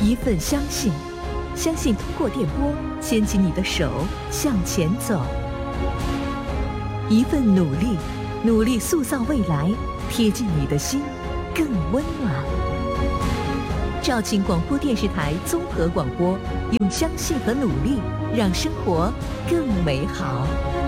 一份相信，相信通过电波牵起你的手向前走；一份努力，努力塑造未来，贴近你的心更温暖。肇庆广播电视台综合广播，用相信和努力让生活更美好。